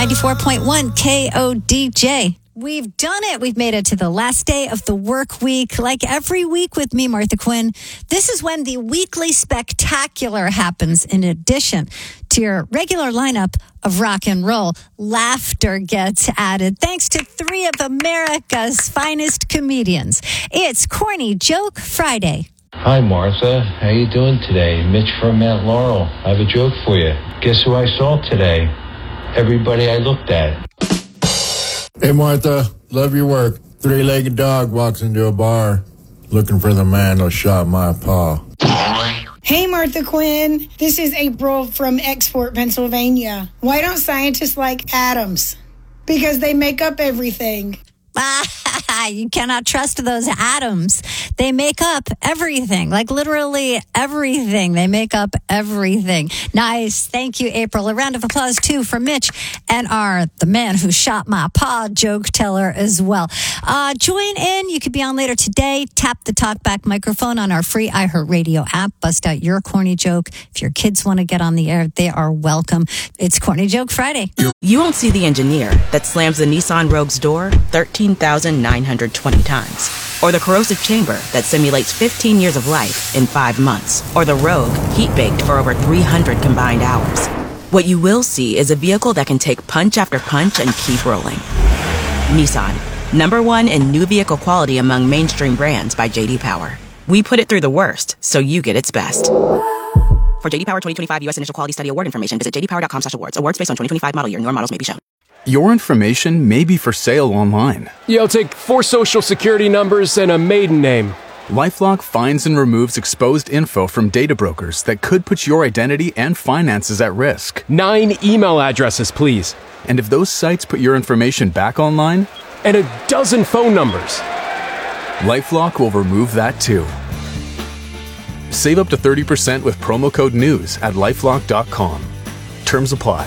94.1 KODJ. We've done it. We've made it to the last day of the work week. Like every week with me, Martha Quinn, this is when the weekly spectacular happens. In addition to your regular lineup of rock and roll, laughter gets added thanks to three of America's finest comedians. It's Corny Joke Friday. Hi, Martha. How you doing today? Mitch from Mount Laurel. I have a joke for you. Guess who I saw today? Everybody I looked at. Hey, Martha, love your work. Three-legged dog walks into a bar looking for the man who shot my paw. Hey, Martha Quinn. This is April from Export, Pennsylvania. Why don't scientists like atoms? Because they make up everything. You cannot trust those atoms. They make up everything, like literally everything. They make up everything. Nice. Thank you, April. A round of applause, too, for Mitch and the man who shot my paw joke teller as well. Join in. You could be on later today. Tap the talkback microphone on our free iHeartRadio app. Bust out your corny joke. If your kids want to get on the air, they are welcome. It's Corny Joke Friday. You won't see the engineer that slams the Nissan Rogue's door 13,920 times. Or the corrosive chamber that simulates 15 years of life in 5 months. Or the Rogue heat-baked for over 300 combined hours. What you will see is a vehicle that can take punch after punch and keep rolling. Nissan, #1 in new vehicle quality among mainstream brands by J.D. Power. We put it through the worst, so you get its best. For J.D. Power 2025 U.S. Initial Quality Study Award information, visit jdpower.com/awards. Awards based on 2025 model year. Newer models may be shown. Your information may be for sale online. Yeah, I'll take 4 social security numbers and a maiden name. LifeLock finds and removes exposed info from data brokers that could put your identity and finances at risk. 9 email addresses, please. And if those sites put your information back online? And a dozen phone numbers. LifeLock will remove that too. Save up to 30% with promo code NEWS at LifeLock.com. Terms apply.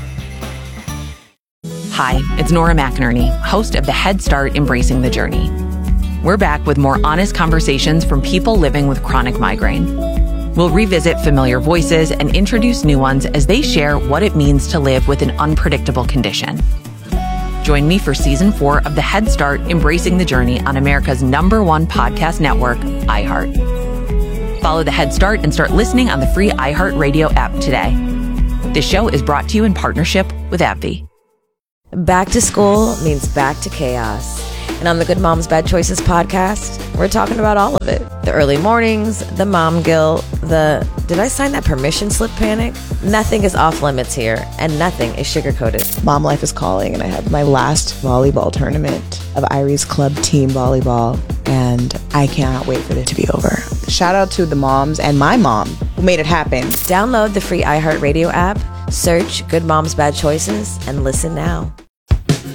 Hi, it's Nora McInerney, host of the Head Start Embracing the Journey. We're back with more honest conversations from people living with chronic migraine. We'll revisit familiar voices and introduce new ones as they share what it means to live with an unpredictable condition. Join me for Season 4 of the Head Start Embracing the Journey on America's #1 podcast network, iHeart. Follow the Head Start and start listening on the free iHeartRadio app today. This show is brought to you in partnership with AbbVie. Back to school means back to chaos. And on the Good Moms Bad Choices podcast, we're talking about all of it. The early mornings, the mom guilt, the did I sign that permission slip panic? Nothing is off limits here, and nothing is sugar-coated. Mom life is calling, and I have my last volleyball tournament of Irie's Club team volleyball, and I cannot wait for it to be over. Shout out to the moms and my mom who made it happen. Download the free iHeartRadio app, search Good Moms Bad Choices, and listen now.